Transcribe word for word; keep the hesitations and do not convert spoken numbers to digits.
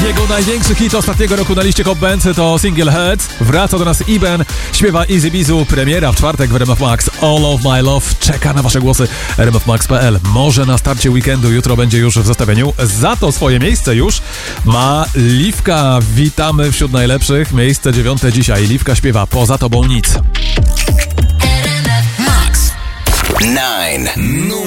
Jego największy hit ostatniego roku na liście Hot Bands to single Heads. Wraca do nas Iben, śpiewa Easy Bizu, premiera w czwartek w R M F Max. All of my love czeka na wasze głosy. R M F Max kropka p l. Może na starcie weekendu jutro będzie już w zestawieniu. Za to swoje miejsce już ma Liwka. Witamy wśród najlepszych. Miejsce dziewiąte dzisiaj. Liwka śpiewa Poza tobą nic. Max dziewięć.